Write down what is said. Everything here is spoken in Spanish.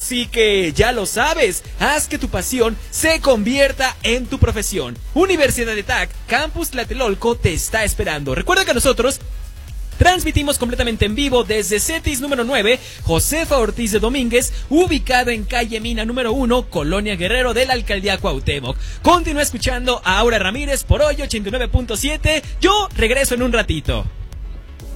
Así que ya lo sabes, haz que tu pasión se convierta en tu profesión. Universidad de TAC, Campus Tlatelolco te está esperando. Recuerda que nosotros transmitimos completamente en vivo desde CETIS número 9, Josefa Ortiz de Domínguez, ubicado en calle Mina número 1, Colonia Guerrero de la Alcaldía Cuauhtémoc. Continúa escuchando a Aura Ramírez por hoy 89.7. Yo regreso en un ratito.